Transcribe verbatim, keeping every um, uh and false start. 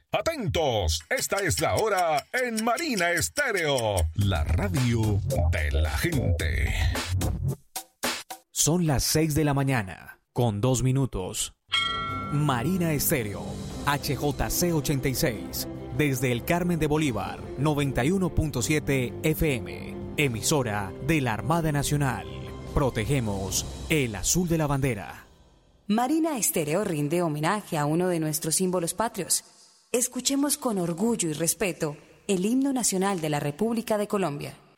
Atentos, esta es la hora en Marina Estéreo, la radio de la gente. Son las seis de la mañana, con dos minutos. Marina Estéreo, H J C ochenta y seis, desde el Carmen de Bolívar, noventa y uno punto siete F M, emisora de la Armada Nacional. Protegemos el azul de la bandera. Marina Estéreo rinde homenaje a uno de nuestros símbolos patrios. Escuchemos con orgullo y respeto el himno nacional de la República de Colombia.